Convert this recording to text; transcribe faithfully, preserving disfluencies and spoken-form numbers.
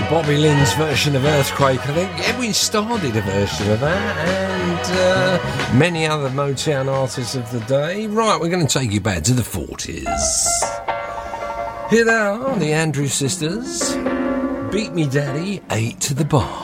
Bobby Lynn's version of Earthquake. I think Edwin Starr did a version of that, and uh, many other Motown artists of the day. Right, we're going to take you back to the forties. Here they are, the Andrews Sisters. Beat Me Daddy, eight to the bar.